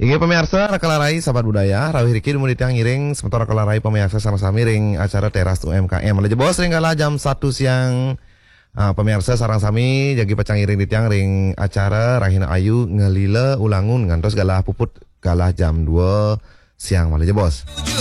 Inge pemirsa rakalarai sahabat budaya rawih riki dumudi tiang ngiring sementara rakalarai pemirsa sama-sama miring acara teras UMKM. Lalu bos ring kala jam 1 siang. Pemirsa sarang sami jagi pacang ngiring di tiang ring acara Rahina Ayu ngelile ulangun ngantos galah puput galah jam 2 siang malah bos.